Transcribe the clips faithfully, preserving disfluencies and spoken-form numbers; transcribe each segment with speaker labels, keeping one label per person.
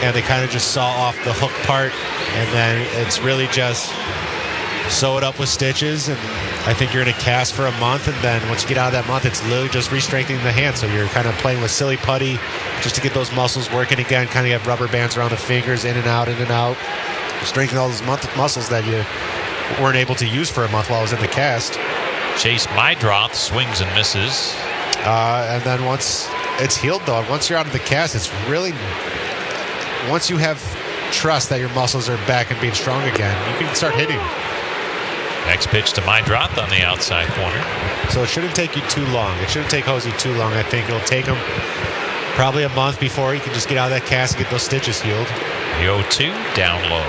Speaker 1: and they kind of just saw off the hook part, and then it's really just sew it up with stitches, and I think you're going to cast for a month, and then once you get out of that month, it's literally just re-strengthening the hand. So you're kind of playing with silly putty just to get those muscles working again, kind of have rubber bands around the fingers, in and out, in and out, strengthen all those month- muscles that you weren't able to use for a month while I was in the cast.
Speaker 2: Chase Meidroth swings and misses.
Speaker 1: Uh, and then once it's healed, though, once you're out of the cast, it's really, once you have trust that your muscles are back and being strong again, you can start hitting.
Speaker 2: Next pitch to Meidroth on the outside corner.
Speaker 1: So it shouldn't take you too long. It shouldn't take Hosey too long. I think it'll take him probably a month before he can just get out of that cast and get those stitches healed.
Speaker 2: The oh two down low.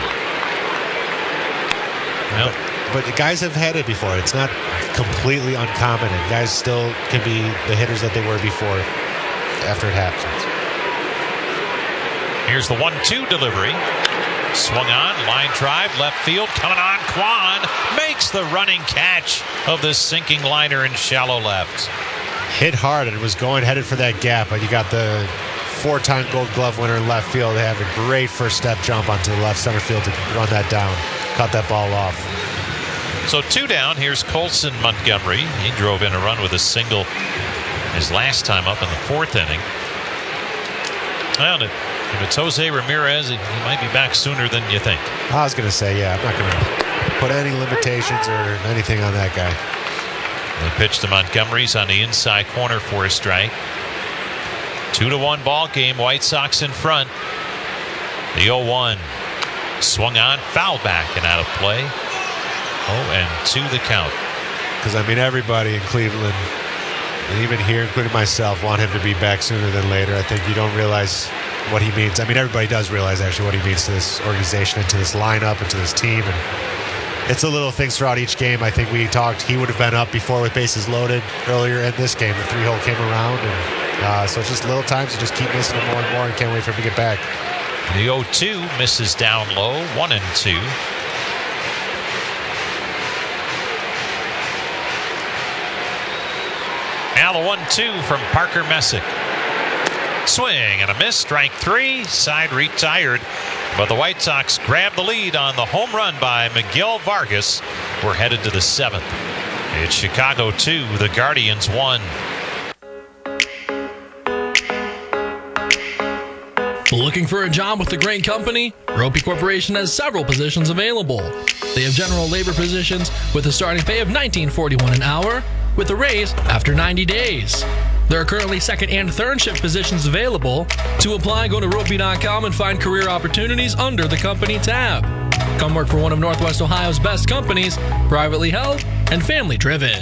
Speaker 2: Well,
Speaker 1: but, but the guys have had it before. It's not completely uncommon, and guys still can be the hitters that they were before after it happens.
Speaker 2: Here's the one two delivery. Swung on, line drive, left field, coming on, Kwan makes the running catch of this sinking liner in shallow left.
Speaker 1: Hit hard and was going, headed for that gap, but you got the four-time Gold Glove winner in left field. They have a great first step jump onto the left center field to run that down, cut that ball off.
Speaker 2: So two down, here's Colson Montgomery. He drove in a run with a single his last time up in the fourth inning. Well, if it's Jose Ramirez, he might be back sooner than you think.
Speaker 1: I was going to say, yeah, I'm not going to put any limitations or anything on that guy.
Speaker 2: The pitch to Montgomery's on the inside corner for a strike. Two to one ball game. White Sox in front. The oh one swung on, foul back and out of play. Oh, and two the count.
Speaker 1: Because, I mean, everybody in Cleveland, and even here, including myself, want him to be back sooner than later. I think you don't realize what he means. I mean, everybody does realize actually what he means to this organization and to this lineup and to this team. And it's the little things throughout each game. I think we talked he would have been up before with bases loaded earlier in this game. The three hole came around, and uh, so it's just little times you just keep missing it more and more, and can't wait for him to get back.
Speaker 2: The oh two misses down low, one and two. Now the one two from Parker Messick. Swing and a miss, strike three, side retired. But the White Sox grab the lead on the home run by Miguel Vargas. We're headed to the seventh. It's Chicago two, the Guardians one.
Speaker 3: Looking for a job with a great company? Ropey Corporation has several positions available. They have general labor positions with a starting pay of nineteen forty-one dollars an hour with a raise after ninety days. There are currently second and third shift positions available. To apply, go to ropey dot com and find career opportunities under the company tab. Come work for one of Northwest Ohio's best companies, privately held and family driven.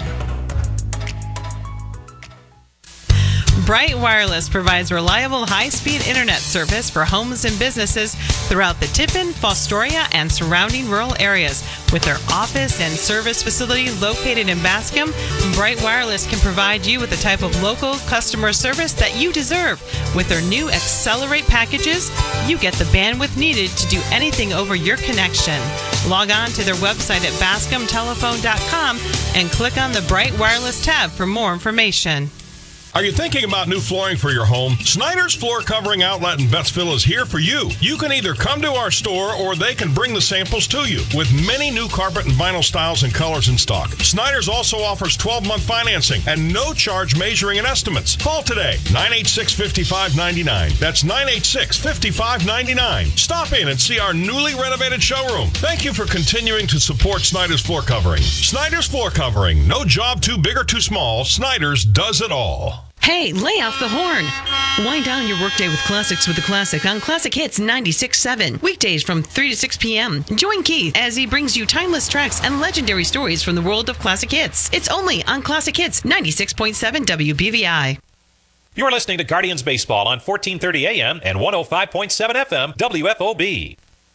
Speaker 4: Bright Wireless provides reliable high-speed internet service for homes and businesses throughout the Tiffin, Fostoria, and surrounding rural areas. With their office and service facility located in Bascom, Bright Wireless can provide you with the type of local customer service that you deserve. With their new Accelerate packages, you get the bandwidth needed to do anything over your connection. Log on to their website at bascom telephone dot com and click on the Bright Wireless tab for more information.
Speaker 5: Are you thinking about new flooring for your home? Snyder's Floor Covering Outlet in Bettsville is here for you. You can either come to our store or they can bring the samples to you. With many new carpet and vinyl styles and colors in stock, Snyder's also offers twelve-month financing and no charge measuring and estimates. Call today, nine eight six, five five nine nine. That's nine eight six, five five nine nine. Stop in and see our newly renovated showroom. Thank you for continuing to support Snyder's Floor Covering. Snyder's Floor Covering. No job too big or too small. Snyder's does it all.
Speaker 6: Hey, lay off the horn. Wind down your workday with classics with the classic on Classic Hits ninety-six point seven. Weekdays from three to six p.m. Join Keith as he brings you timeless tracks and legendary stories from the world of classic hits. It's only on Classic Hits ninety-six point seven W B V I.
Speaker 7: You're listening to Guardians Baseball on fourteen thirty A M and one oh five point seven F M W F O B.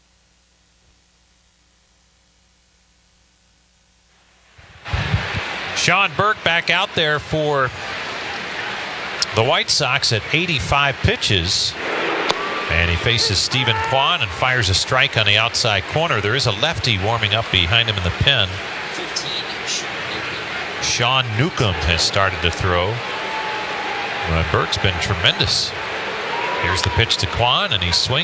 Speaker 2: Sean Burke back out there for the White Sox at eighty-five pitches. And he faces Stephen Kwan and fires a strike on the outside corner. There is a lefty warming up behind him in the pen. Sean Newcomb has started to throw. Uh, Burke's been tremendous. Here's the pitch to Kwan, and he swings.